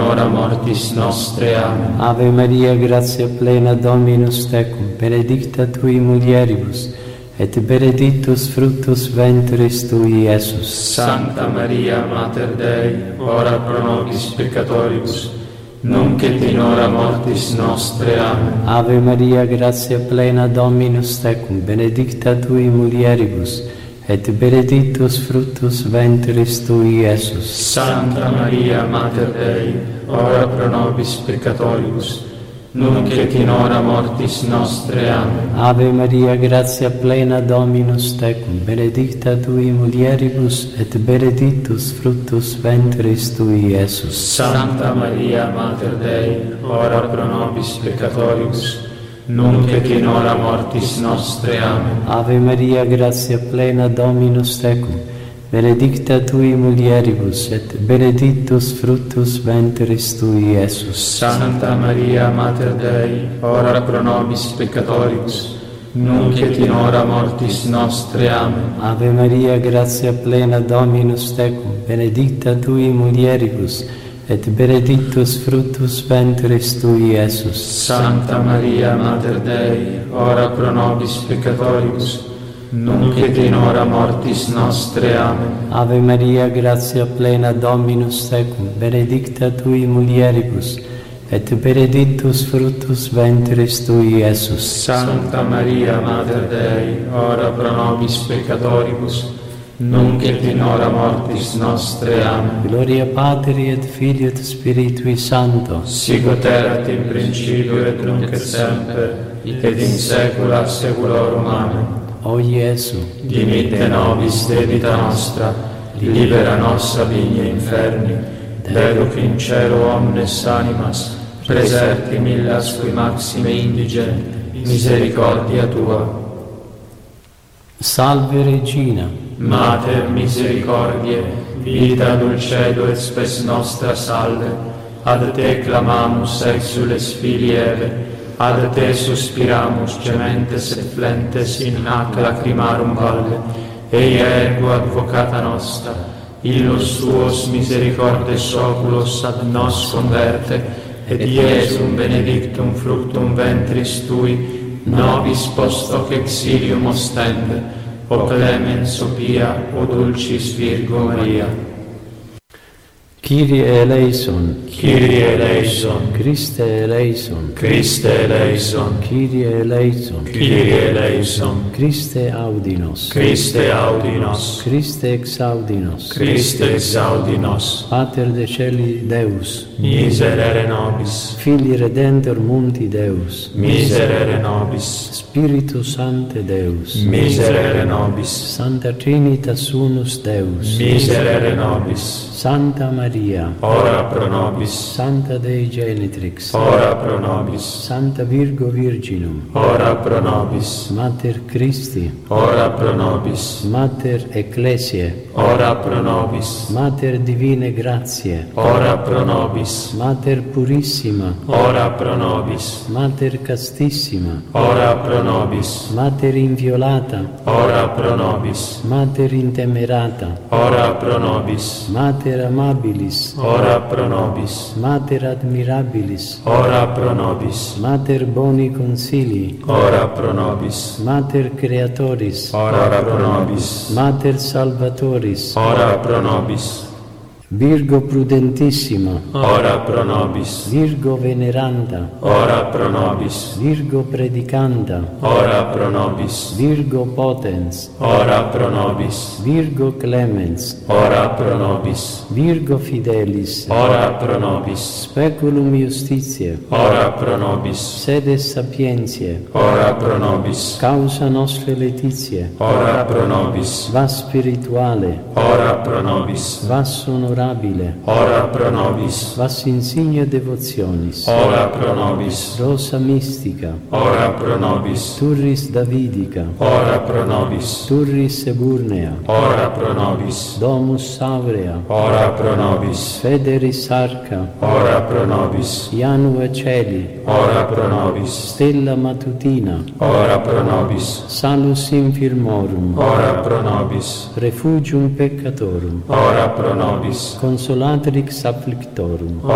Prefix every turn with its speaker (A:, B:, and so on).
A: hora mortis nostre. Amen.
B: Ave Maria, gratia plena, Dominus tecum, benedicta tui mulieribus, et benedictus fructus ventris tui, Iesus.
A: Sancta Maria, Mater Dei, ora pro nobis peccatoribus, nunc et in hora mortis nostre. Amen.
B: Ave Maria, gratia plena, Dominus tecum, benedicta tui mulieribus, et benedictus fructus ventris tui, Iesus.
A: Sancta Maria, Mater Dei, ora pro nobis peccatoribus, nunc et in hora mortis nostre. Amen.
B: Ave Maria, gratia plena, Dominus tecum, benedicta tui mulieribus, et benedictus fructus ventris tui, Iesus.
A: Sancta Maria, Mater Dei, ora pro nobis peccatoribus, nunc et in hora mortis nostre. Amen.
B: Ave Maria, gratia plena, Dominus tecum, benedicta tui mulieribus, et benedictus fructus ventris tui, Iesus.
A: Sancta Maria, Mater Dei, ora pro nobis peccatoribus, nunc et in hora mortis nostre. Amen.
B: Ave Maria, gratia plena, Dominus tecum, benedicta tui mulieribus, et benedictus fructus ventris tui, Iesus.
A: Sancta Maria, Mater Dei, ora pro nobis peccatoribus, nunc et in hora mortis nostre. Amen.
B: Ave Maria, gratia plena, Dominus tecum, benedicta tui mulieribus, et benedictus fructus ventris tui, Iesus.
A: Sancta Maria, Mater Dei, ora pro nobis peccatoribus, nunc et in hora mortis nostre. Amen.
B: Gloria Patri et Filii et Spiritui Sancto,
A: sic ut erat in principio et nunc et semper, et in saecula saeculorum. Amen.
B: O Iesu,
A: dimitte nobis debita nostra, libera nos a vigni inferni, deduc in cielo omnes animas, preserti millas qui maxime indigent, misericordia tua.
B: Salve Regina,
A: Mater misericordiae, vita dulcedo et spes nostra salve, ad te clamamus exules filii Eve, ad te suspiramus gementes et flentes in hac lacrimarum valle, eia ergo advocata nostra, illus tuos misericordes oculos ad nos converte, et Iesum benedictum fructum ventris tui, nobis post hoc exilium ostende, o clemens, o pia, o dulcis Virgo Maria.
B: Kyrie eleison,
A: Kyrie eleison,
B: Christe eleison,
A: Christe eleison,
B: Kyrie eleison,
A: Kyrie eleison,
B: Christe audinos,
A: Christe audinos,
B: Christe exaudinos,
A: Christe exaudinos,
B: Pater deceli Deus,
A: miserere nobis,
B: Filii redenter mundi Deus,
A: miserere nobis,
B: Spiritus Sancte Deus,
A: miserere nobis,
B: Sancta Trinitas Unus Deus,
A: miserere nobis,
B: Santa Maria,
A: ora pro nobis,
B: Santa Dei Genitrix,
A: ora pro nobis,
B: Santa Virgo Virginum,
A: ora pro nobis,
B: Mater Christi,
A: ora pro nobis,
B: Mater Ecclesiae,
A: ora pro nobis,
B: Mater Divine Gratiae,
A: ora pro nobis,
B: Mater Purissima,
A: ora pro nobis,
B: Mater Castissima,
A: ora pro nobis,
B: Mater Inviolata,
A: ora pro nobis,
B: Mater Intemerata,
A: ora pro nobis,
B: Mater Amabilis,
A: ora pro nobis,
B: Mater Admirabilis,
A: ora pro nobis,
B: Mater Boni Consilii,
A: ora pro nobis,
B: Mater Creatoris,
A: ora pro nobis,
B: Mater Salvatoris,
A: ora pro nobis,
B: Virgo Prudentissima,
A: ora pro nobis,
B: Virgo Veneranda,
A: ora pro nobis,
B: Virgo Predicanda,
A: ora pro nobis,
B: Virgo Potens,
A: ora pro nobis,
B: Virgo Clemens,
A: ora pro nobis,
B: Virgo Fidelis,
A: ora pro nobis,
B: Speculum Justitiae,
A: ora pro nobis,
B: Sede Sapientiae,
A: ora pro nobis,
B: Causa Nostre Laetitiae,
A: ora pro nobis,
B: Vas Spirituale,
A: ora pro nobis,
B: Vas Honorabile,
A: ora pro nobis,
B: Vas Insignia Devotionis,
A: ora pro nobis,
B: Rosa Mystica,
A: ora pro nobis,
B: Turris Davidica,
A: ora pro nobis,
B: Turris Eburnea,
A: ora pro nobis,
B: Domus Aurea,
A: ora pro nobis,
B: Federis Arca,
A: ora pro nobis,
B: Ianue Celi,
A: ora pro nobis,
B: Stella Matutina,
A: ora pro nobis,
B: Salus Infirmorum,
A: ora pro nobis,
B: Refugium Peccatorum,
A: ora pro nobis,
B: Consolatrix Afflictorum,